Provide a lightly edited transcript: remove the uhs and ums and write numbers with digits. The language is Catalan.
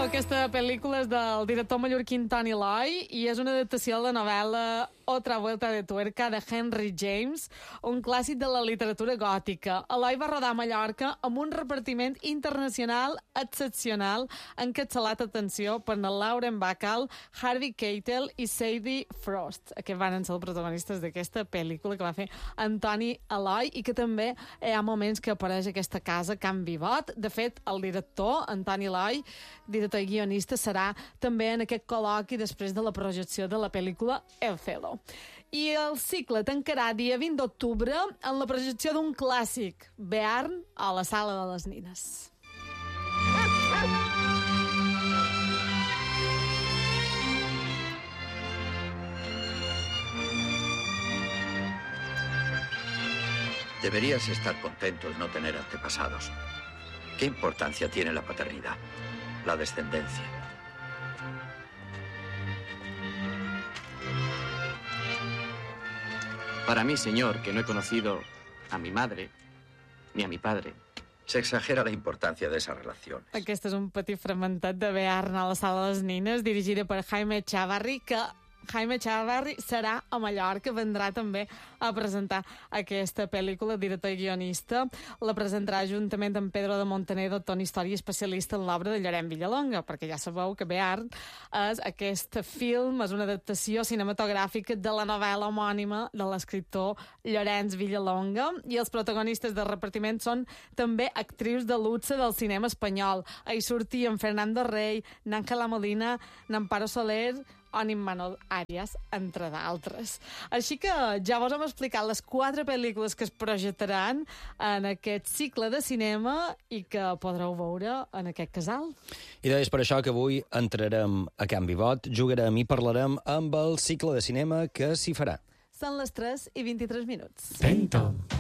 Aquesta pel·lícula és del director mallorquí Toni Eloi i és una adaptació de la novel·la Otra vuelta de tuerca de Henry James, un clàssic de la literatura gòtica. Eloi va rodar a Mallorca amb un repartiment internacional excepcional encapçalat, atenció, per Lauren Bacall, Harvey Keitel i Sadie Frost, que van ser els protagonistes d'aquesta pel·lícula que va fer Toni Eloi i que també hi ha moments que apareix aquesta casa, Can Vivot. De fet, el director, Toni Eloi, director i guionista, serà també en aquest col·loqui després de la projecció de la pel·lícula El Cielo. I el cicle tancarà dia 20 d'octubre en la projecció d'un clàssic, Bearn, a la Sala de les Nines. Deberías estar contento de no tener antepasados. ¿Qué importancia tiene la paternidad? La descendencia. Para mí, señor, que no he conocido a mi madre ni a mi padre. Se exagera la importància de esa relació. Aquest és un petit fragmentat de Bearn a la Sala de les Nines, dirigida per Jaime Chavarri, que Jaime Chavarri serà a Mallorca, vendrà també a presentar aquesta pel·lícula, director i guionista. La presentarà juntament amb Pedro de Montenegro, Toni Història, especialista en l'obra de Llorenç Villalonga, perquè ja sabeu que Bearn és aquest film, és una adaptació cinematogràfica de la novel·la homònima de l'escriptor Llorenç Villalonga, i els protagonistes del repartiment són també actrius de luxe del cinema espanyol. Hi sortien Fernando Rey, Nángela Molina, N'Amparo Soler o Imanol Arias, entre d'altres. Així que ja vos hem explicat les 4 pel·lícules que es projectaran en aquest cicle de cinema i que podreu veure en aquest casal. I és per això que avui entrarem a Can Vivot, jugarem i parlarem amb el cicle de cinema que s'hi farà. Són les 3:23. Pento.